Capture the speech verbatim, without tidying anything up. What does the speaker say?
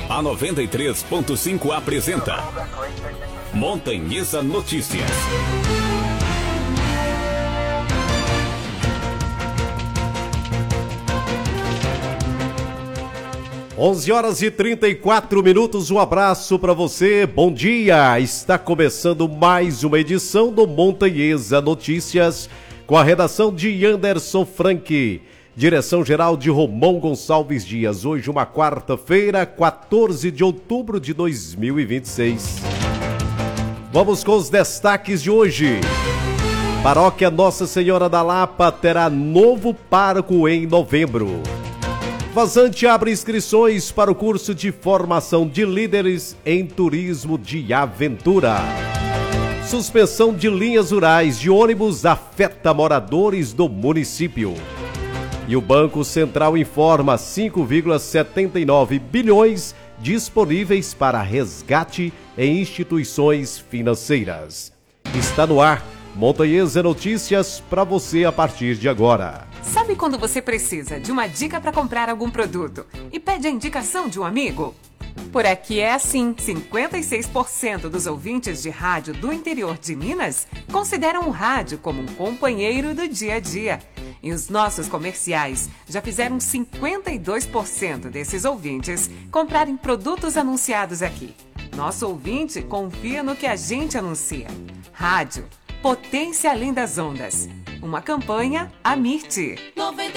A noventa e três ponto cinco apresenta Montanhesa Notícias. onze horas e trinta e quatro minutos, um abraço para você, bom dia! Está começando mais uma edição do Montanhesa Notícias, com a redação de Anderson Frank, direção-geral de Romão Gonçalves Dias. Hoje uma quarta-feira, quatorze de outubro de dois mil e vinte e seis. Vamos com os destaques de hoje. Paróquia Nossa Senhora da Lapa terá novo pároco em novembro. Vazante abre inscrições para o curso de formação de líderes em turismo de aventura. Suspensão de linhas rurais de ônibus afeta moradores do município. E o Banco Central informa cinco vírgula setenta e nove bilhões disponíveis para resgate em instituições financeiras. Está no ar Montanhesa Notícias para você a partir de agora. Sabe quando você precisa de uma dica para comprar algum produto e pede a indicação de um amigo? Por aqui é assim, cinquenta e seis por cento dos ouvintes de rádio do interior de Minas consideram o rádio como um companheiro do dia a dia. E os nossos comerciais já fizeram cinquenta e dois por cento desses ouvintes comprarem produtos anunciados aqui. Nosso ouvinte confia no que a gente anuncia. Rádio, potência além das ondas. Uma campanha Amirte. noventa